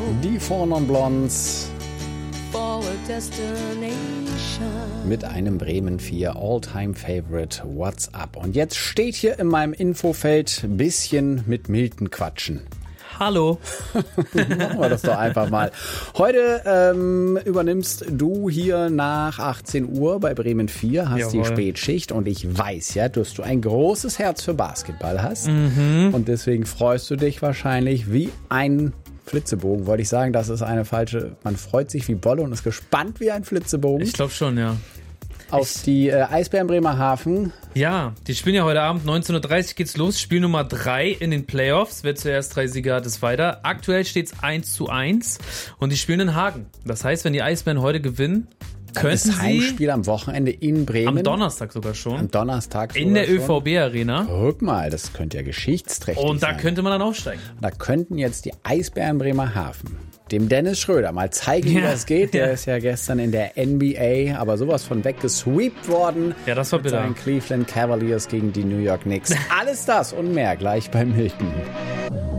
Die Four Non Blondes mit einem Bremen 4 All-Time Favorite What's Up. Und jetzt steht hier in meinem Infofeld ein bisschen mit Milton quatschen. Hallo. Machen wir das doch einfach mal. Heute übernimmst du hier nach 18 Uhr bei Bremen 4, hast die Spätschicht und ich weiß ja, dass du ein großes Herz für Basketball hast und deswegen freust du dich wahrscheinlich wie ein Flitzebogen, wollte ich sagen, das ist eine falsche, man freut sich wie Bolle und ist gespannt wie ein Flitzebogen. Ich glaube schon, ja. Auf die Eisbären Bremerhaven. Ja, die spielen ja heute Abend, 19:30 geht's los. Spiel Nummer 3 in den Playoffs. Wer zuerst 3 Sieger hat, ist weiter. Aktuell steht's 1:1 und die spielen in Hagen. Das heißt, wenn die Eisbären heute gewinnen, könnten sie... Das Heimspiel am Wochenende in Bremen. Am Donnerstag sogar schon. Am Donnerstag sogar in der schon. ÖVB-Arena. Guck mal, das könnte ja geschichtsträchtig sein. Und da könnte man dann aufsteigen. Da könnten jetzt die Eisbären Bremerhaven dem Dennis Schröder mal zeigen, wie das geht. Der ist ja gestern in der NBA, aber sowas von weggesweept worden. Ja, das war bitter. Mit seinen Cleveland Cavaliers gegen die New York Knicks. Alles das und mehr gleich bei Milton.